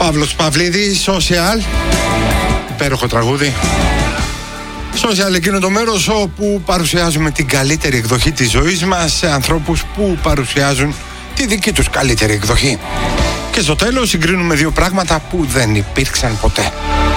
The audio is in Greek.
Παύλος Παυλίδης, Social. Υπέροχο τραγούδι. Social, εκείνο το μέρος όπου παρουσιάζουμε την καλύτερη εκδοχή της ζωής μας σε ανθρώπους που παρουσιάζουν τη δική τους καλύτερη εκδοχή. Και στο τέλος συγκρίνουμε δύο πράγματα που δεν υπήρξαν ποτέ.